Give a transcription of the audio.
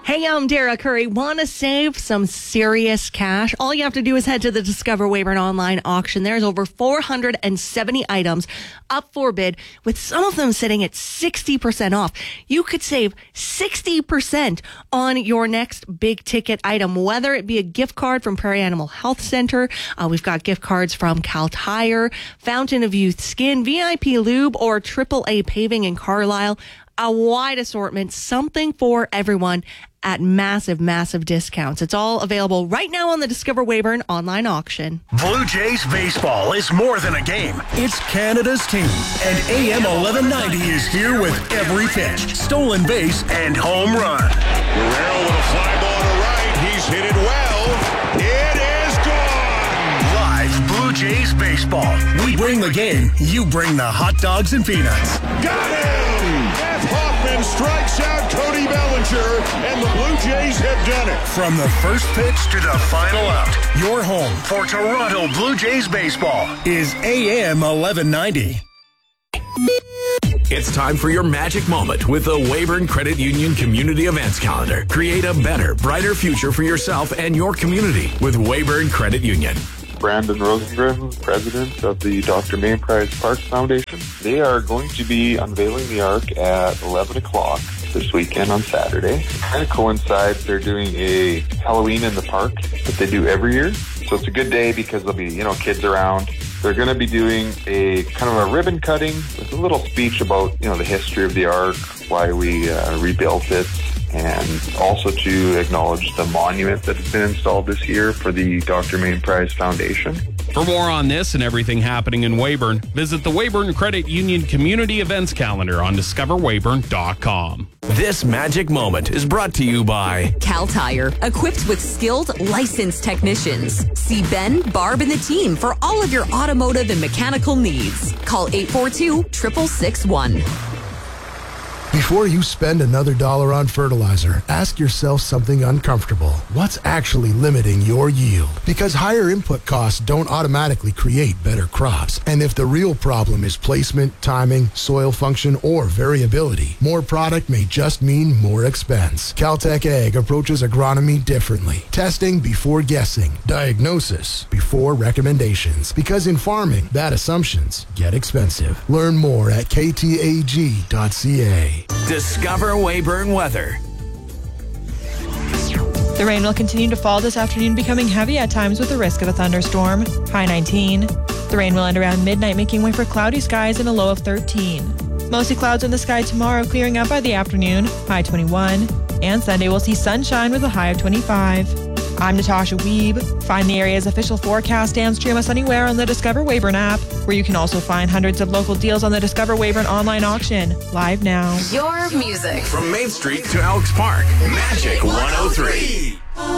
Hey, I'm Dara Curry. Want to save some serious cash? All you have to do is head to the Discover Weyburn online auction. There's over 470 items up for bid, with some of them sitting at 60% off. You could save 60% on your next big ticket item, whether it be a gift card from Prairie Animal Health Center. We've got gift cards from Cal Tire, Fountain of Youth Skin, VIP Lube, or AAA Paving in Carlisle. A wide assortment, something for everyone at massive, massive discounts. It's all available right now on the Discover Weyburn online auction. Blue Jays baseball is more than a game. It's Canada's team. And AM 1190 is here with every pitch, stolen base, and home run. Guerrero with a fly ball to right. He's hit it well. It is gone. Live Blue Jays baseball. We bring the game. You bring the hot dogs and peanuts. Got him! Beth Hoffman strikes out Cody Bellinger, and the Blue Jays have done it. From the first pitch to the final out, your home for Toronto Blue Jays baseball is AM 1190. It's time for your magic moment with the Weyburn Credit Union Community Events Calendar. Create a better, brighter future for yourself and your community with Weyburn Credit Union. Brandon Rosengren, president of the Dr. Main Prize Parks Foundation. They are going to be unveiling the Ark at 11 o'clock this weekend on Saturday. Kind of coincides, they're doing a Halloween in the park that they do every year. So it's a good day because there'll be, kids around. They're going to be doing a kind of a ribbon cutting with a little speech about, the history of the Ark, why we rebuilt it, and also to acknowledge the monument that has been installed this year for the Dr. Main Prize Foundation. For more on this and everything happening in Weyburn, visit the Weyburn Credit Union Community Events Calendar on discoverweyburn.com. This magic moment is brought to you by Cal Tire, equipped with skilled, licensed technicians. See Ben, Barb, and the team for all of your automotive and mechanical needs. Call 842-6661. Before you spend another dollar on fertilizer, ask yourself something uncomfortable. What's actually limiting your yield? Because higher input costs don't automatically create better crops. And if the real problem is placement, timing, soil function, or variability, more product may just mean more expense. Caltech Ag approaches agronomy differently. Testing before guessing. Diagnosis before recommendations. Because in farming, bad assumptions get expensive. Learn more at ktag.ca. Discover Weyburn weather. The rain will continue to fall this afternoon, becoming heavy at times with the risk of a thunderstorm. High 19. The rain will end around midnight, making way for cloudy skies and a low of 13. Mostly clouds in the sky tomorrow, clearing up by the afternoon. High 21. And Sunday we'll see sunshine with a high of 25. I'm Natasha Wiebe. Find the area's official forecast and stream us anywhere on the Discover Weyburn app, where you can also find hundreds of local deals on the Discover Weyburn online auction. Live now. Your music. From Main Street to Elks Park, Magic 103.